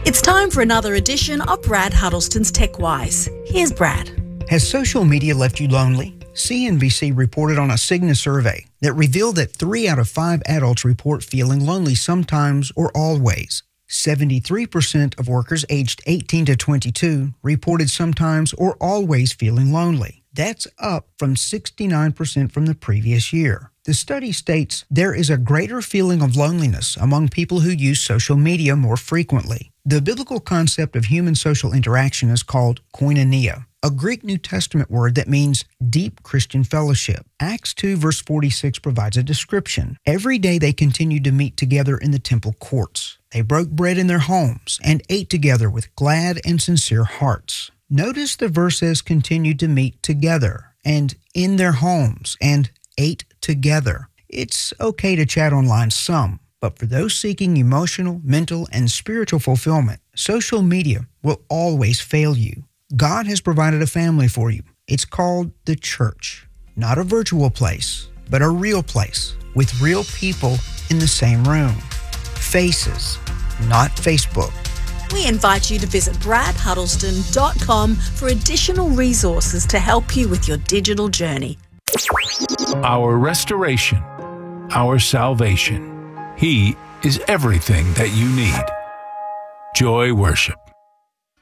It's time for another edition of Brad Huddleston's TechWise. Here's Brad. Has social media left you lonely? CNBC reported on a Cigna survey that revealed that 3 out of 5 adults report feeling lonely sometimes or always. 73% of workers aged 18 to 22 reported sometimes or always feeling lonely. That's up from 69% from the previous year. The study states there is a greater feeling of loneliness among people who use social media more frequently. The biblical concept of human social interaction is called koinonia, a Greek New Testament word that means deep Christian fellowship. Acts 2 verse 46 provides a description. Every day they continued to meet together in the temple courts. They broke bread in their homes and ate together with glad and sincere hearts. Notice the verse says continued to meet together and in their homes and ate together. It's okay to chat online some, but for those seeking emotional, mental, and spiritual fulfillment, social media will always fail you. God has provided a family for you. It's called the church. Not a virtual place, but a real place with real people in the same room. Faces, not Facebook. We invite you to visit bradhuddleston.com for additional resources to help you with your digital journey. Our restoration, our salvation. He is everything that you need. Joy Worship.